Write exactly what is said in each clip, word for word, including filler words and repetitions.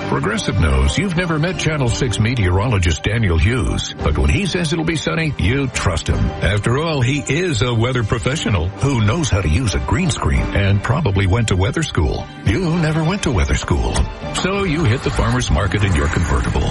Progressive knows you've never met Channel six meteorologist Daniel Hughes, but when he says it'll be sunny, you trust him. After all, he is a weather professional who knows how to use a green screen and probably went to weather school. You never went to weather school, so you hit the farmer's market in your convertible.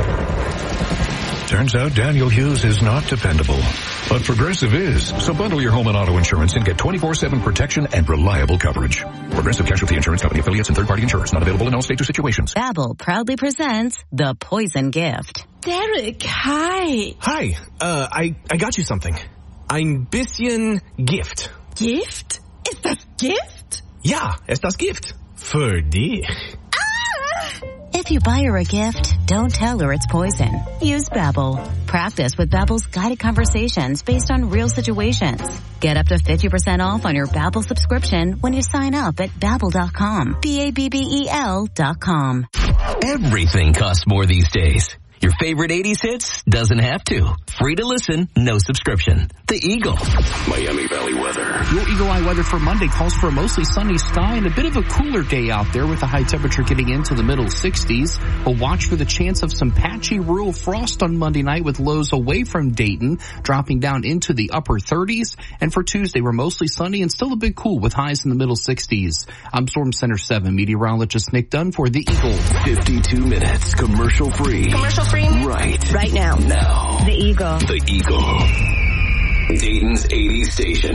Turns out Daniel Hughes is not dependable, but Progressive is. So bundle your home and auto insurance and get twenty-four seven protection and reliable coverage. Progressive Casualty Insurance Company affiliates and third-party insurers. Not available in all states or situations. Babbel proudly presents The Poison Gift. Derek, hi. Hi. Uh, I, I got you something. Ein bisschen Gift. Gift? Ist das Gift? Ja, es das Gift. Für dich. If you buy her a gift, don't tell her it's poison. Use Babbel. Practice with Babbel's guided conversations based on real situations. Get up to fifty percent off on your Babbel subscription when you sign up at Babbel dot com. B A B B E L dot com. Everything costs more these days. Your favorite eighties hits doesn't have to. Free to listen, no subscription. The Eagle. Miami Valley weather. Your Eagle Eye weather for Monday calls for a mostly sunny sky and a bit of a cooler day out there with the high temperature getting into the middle sixties. We'll watch for the chance of some patchy rural frost on Monday night with lows away from Dayton, dropping down into the upper thirties. And for Tuesday, we're mostly sunny and still a bit cool with highs in the middle sixties. I'm Storm Center seven meteorologist Nick Dunn for The Eagle. fifty-two minutes commercial free. Commercial free? Right. Right now. Now. The Eagle. The Eagle. Dayton's eighties station.